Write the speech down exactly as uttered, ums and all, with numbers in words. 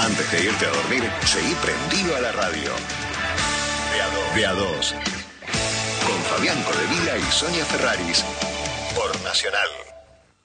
Antes de irte a dormir, seguí prendido a la radio. De a dos. De a dos. Con Fabián Codevila y Sonia Ferraris. Por Nacional.